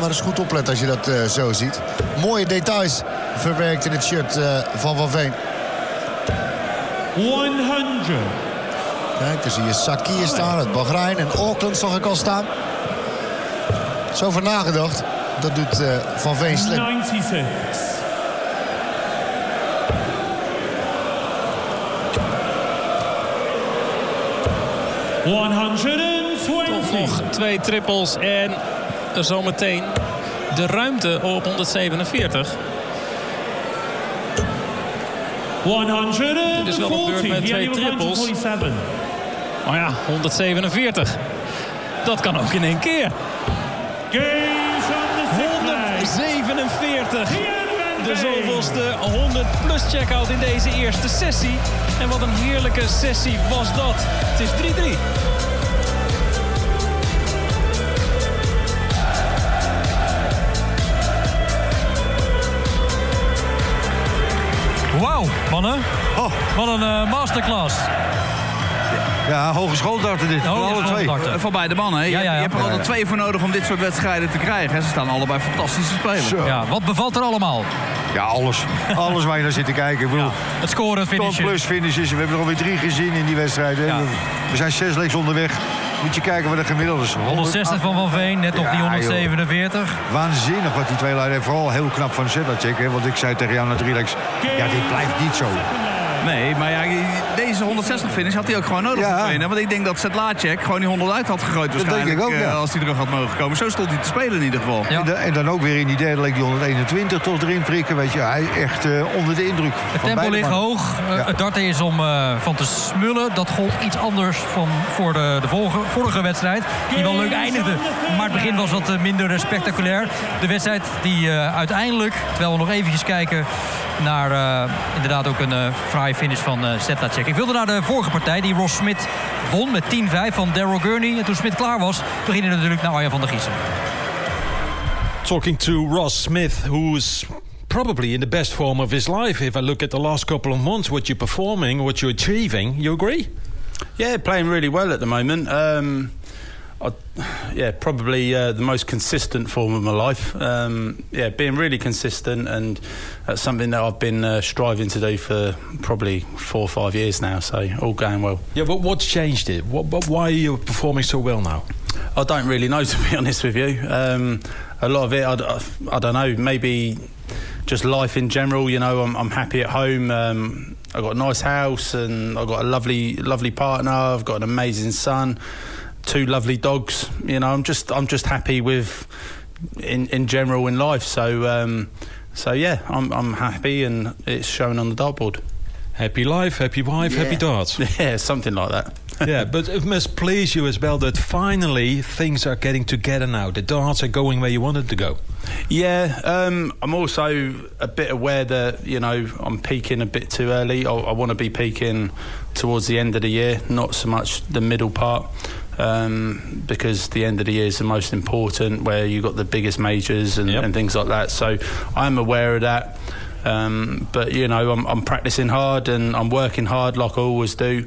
maar eens goed opletten als je dat zo ziet. Mooie details verwerkt in het shirt van Van Veen. 100. Kijk, dan zie je Sakir staan, het Bahrein en Auckland zag ik al staan. Zo over nagedacht. Dat doet Van Veen slim. 96. Toch nog 2 trippels en zometeen de ruimte op 147. Dit is wel een beurt met 2 trippels. Maar ja, 147. Dat kan ook in één keer. 147. De zoveelste 100-plus checkout in deze eerste sessie. En wat een heerlijke sessie was dat. Het is 3-3. Wauw, mannen. Oh. Wat een masterclass. Ja, hogeschool darten dit. Voor alle twee. Voor beide mannen. Je hebt er altijd 2 voor nodig om dit soort wedstrijden te krijgen. Ze staan allebei fantastische spelers. Ja, wat bevalt er allemaal? Ja, alles. Alles waar je naar zit te kijken. Ik bedoel, het scoren, het finishen. Plus finishes. We hebben er alweer 3 gezien in die wedstrijden. Ja. We zijn 6 legs onderweg. Moet je kijken wat de gemiddelde is. 160 van Van Veen, net op die 147. Joh. Waanzinnig wat die twee leiden. Vooral heel knap van Sedlacek. Want ik zei tegen jou na 3 legs. Ja, dit blijft niet zo. Nee, maar ja, deze 160 finish had hij ook gewoon nodig voor trainen. Want ik denk dat Sedlacek gewoon die 100 uit had gegooid waarschijnlijk. Dat denk ik ook, als hij terug had mogen komen. Zo stond hij te spelen in ieder geval. Ja. En dan ook weer in die derde leek die 121 toch erin prikken. Weet je, hij echt onder de indruk. Het tempo ligt hoog. Het darten is om van te smullen. Dat gold iets anders voor de vorige wedstrijd. Die wel leuk eindigde. Maar het begin was wat minder spectaculair. De wedstrijd die uiteindelijk, terwijl we nog eventjes kijken naar inderdaad ook een fraaie finish van Sedlacek. Ik wilde naar de vorige partij die Ross Smith won met 10-5 van Daryl Gurney. En toen Smith klaar was, toen ging hij natuurlijk naar Arjan van der Giezen. Talking to Ross Smith, who's probably in the best form of his life. If I look at the last couple of months, what you're performing, what you're achieving, you agree? Yeah, playing really well at the moment. Probably the most consistent form of my life. Being really consistent, and that's something that I've been striving to do for probably 4 or 5 years now. So all going well. Yeah, but what's changed it? Why are you performing so well now? I don't really know, to be honest with you. A lot of it, I don't know. Maybe just life in general. You know, I'm happy at home. I've got a nice house, and I've got a lovely partner. I've got an amazing son. 2 lovely dogs. You know, I'm just happy with in general in life. So yeah, I'm happy, and it's shown on the dartboard. Happy life, happy wife, happy darts. Yeah, something like that. Yeah, but it must please you as well that finally things are getting together now. The darts are going where you wanted to go. Yeah, I'm also a bit aware that, you know, I'm peaking a bit too early. I want to be peaking towards the end of the year, not so much the middle part. Because the end of the year is the most important, where you got the biggest majors and things like that. So I'm aware of that. But you know, I'm practicing hard and I'm working hard like I always do.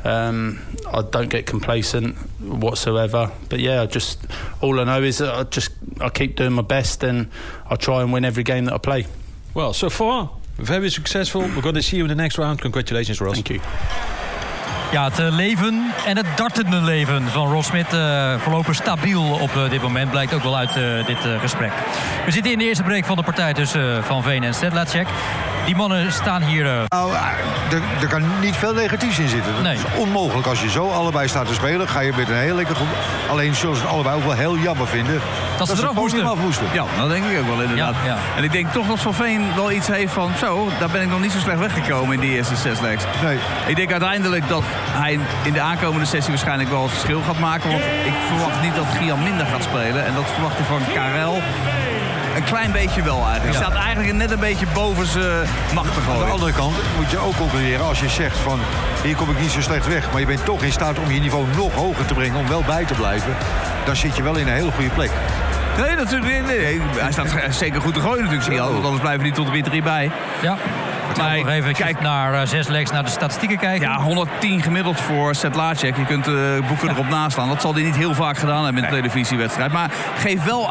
I don't get complacent whatsoever. But yeah, all I know is that I keep doing my best, and I try and win every game that I play. Well, so far very successful. We're going to see you in the next round. Congratulations, Ross. Thank you. Ja, het leven en het dartende leven van Ross Smith voorlopig stabiel op dit moment. Blijkt ook wel uit dit gesprek. We zitten in de eerste break van de partij tussen Van Veen en Sedlacek. Die mannen staan hier... Er kan niet veel negatiefs in zitten. Dat is onmogelijk. Als je zo allebei staat te spelen, ga je met een heel lekker goed... Alleen zullen ze het allebei ook wel heel jammer vinden dat ze eraf moesten. Ja, dat denk ik ook wel inderdaad. Ja. En ik denk toch dat Van Veen wel iets heeft van... Zo, daar ben ik nog niet zo slecht weggekomen in die eerste 6 legs. Nee. Ik denk uiteindelijk dat hij in de aankomende sessie waarschijnlijk wel het verschil gaat maken. Want ik verwacht niet dat Gian minder gaat spelen. En dat verwacht ik van Karel. Een klein beetje wel eigenlijk. Hij staat eigenlijk net een beetje boven zijn machten. Aan de andere kant moet je ook concluderen, als je zegt van... hier kom ik niet zo slecht weg, maar je bent toch in staat om je niveau nog hoger te brengen... om wel bij te blijven, dan zit je wel in een hele goede plek. Nee, natuurlijk. Nee. Hij staat zeker goed te gooien natuurlijk, Gian. Want anders blijven die tot de win 3 bij. Ja. Maar nog even kijk naar 6 legs, naar de statistieken kijken. Ja, 110 gemiddeld voor Sedlacek. Je kunt boeken erop naslaan. Dat zal hij niet heel vaak gedaan hebben in de televisiewedstrijd. Maar geef wel